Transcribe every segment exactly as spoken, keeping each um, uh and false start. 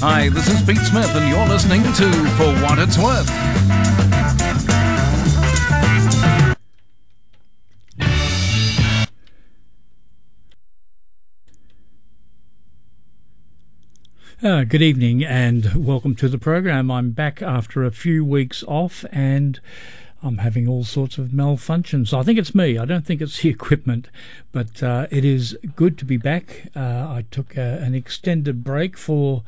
Hi, this is Pete Smith, and you're listening to For What It's Worth. Uh, good evening and welcome to the program. I'm back after a few weeks off and I'm having all sorts of malfunctions. I think it's me. I don't think it's the equipment, but uh, it is good to be back. Uh, I took a, an extended break for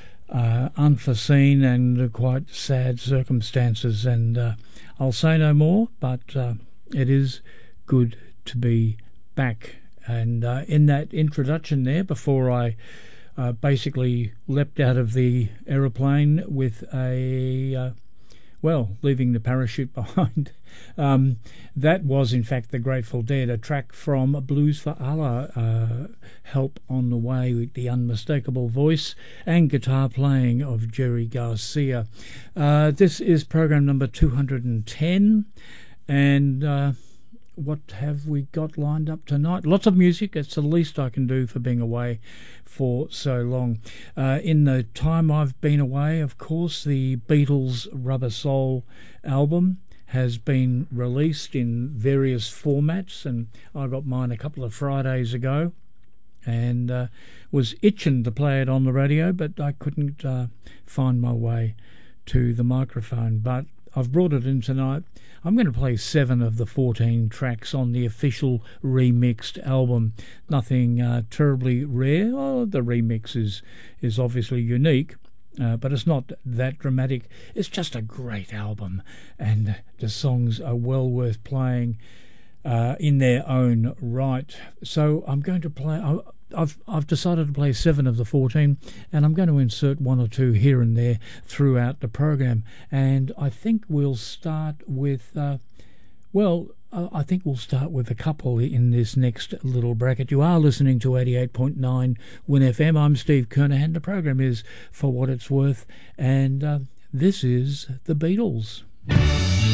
uh, unforeseen and quite sad circumstances, and uh, I'll say no more, but uh, it is good to be back. And uh, in that introduction there, before I Uh, basically leapt out of the aeroplane with a, uh, well, leaving the parachute behind. Um, that was, in fact, the Grateful Dead, a track from Blues for Allah, uh, Help on the Way, with the unmistakable voice and guitar playing of Jerry Garcia. Uh, this is program number two hundred ten, and Uh, what have we got lined up tonight? Lots of music. It's the least I can do for being away for so long. Uh, in the time I've been away, of course, the Beatles' Rubber Soul album has been released in various formats, and I got mine a couple of Fridays ago and uh, was itching to play it on the radio, but I couldn't uh, find my way to the microphone. But I've brought it in tonight. I'm going to play seven of the fourteen tracks on the official remixed album. Nothing uh, terribly rare. Oh, the remix is, is obviously unique, uh, but it's not that dramatic. It's just a great album, and the songs are well worth playing uh, in their own right. So I'm going to play... I, I've I've decided to play seven of the fourteen, and I'm going to insert one or two here and there throughout the program. And I think we'll start with, uh, well, uh, I think we'll start with a couple in this next little bracket. You are listening to eighty-eight point nine Win F M. I'm Steve Kernahan. The program is For What It's Worth, and uh, this is the Beatles.